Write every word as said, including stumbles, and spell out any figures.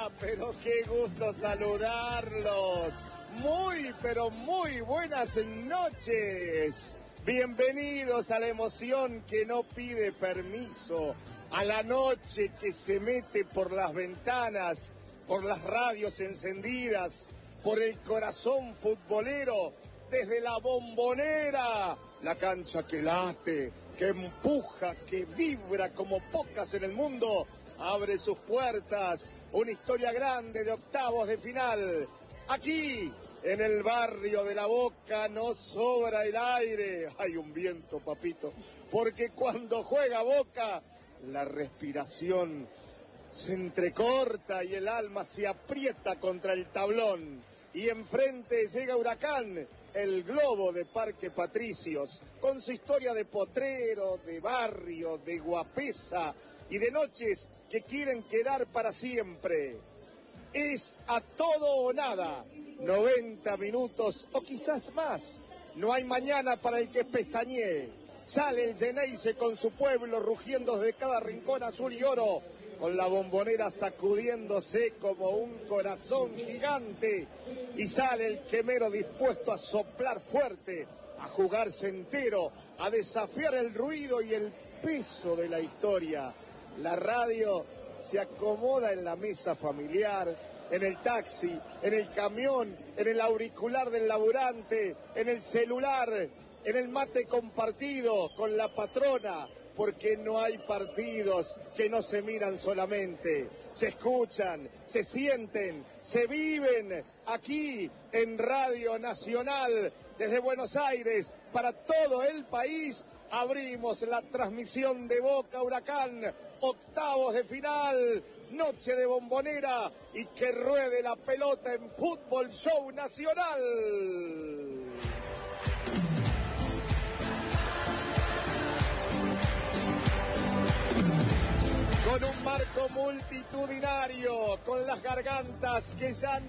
Hola, pero qué gusto saludarlos. Muy, pero muy buenas noches. Bienvenidos a la emoción que no pide permiso, a la noche que se mete por las ventanas, por las radios encendidas, por el corazón futbolero, desde la Bombonera, la cancha que late, que empuja, que vibra como pocas en el mundo, abre sus puertas, una historia grande de octavos de final. Aquí, en el barrio de La Boca, no sobra el aire. Hay un viento, papito, porque cuando juega Boca, la respiración se entrecorta y el alma se aprieta contra el tablón. Y enfrente llega Huracán, el globo de Parque Patricios, con su historia de potrero, de barrio, de guapesa y de noches que quieren quedar para siempre. Es a todo o nada, noventa minutos o quizás más. No hay mañana para el que pestañee. Sale el Geneise con su pueblo rugiendo desde cada rincón azul y oro, con la Bombonera sacudiéndose como un corazón gigante, y sale el quemero dispuesto a soplar fuerte, a jugarse entero, a desafiar el ruido y el peso de la historia. La radio se acomoda en la mesa familiar, en el taxi, en el camión, en el auricular del laburante, en el celular, en el mate compartido con la patrona, porque no hay partidos que no se miran solamente, se escuchan, se sienten, se viven aquí en Radio Nacional, desde Buenos Aires, para todo el país. Abrimos la transmisión de Boca Huracán, octavos de final, noche de Bombonera, y que ruede la pelota en Fútbol Show Nacional. Con un marco multitudinario, con las gargantas que ya